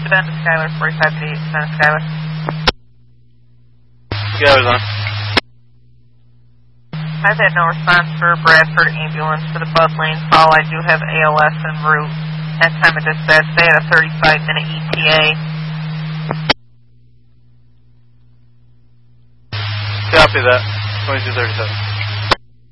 Bend to Skylar, 45 to 8, Center Skylar. Skylar's on. I've had no response for Bradford ambulance for the Bud Lane call. I do have ALS en route. At time of dispatch, they had a 35-minute ETA. Copy that. 2237.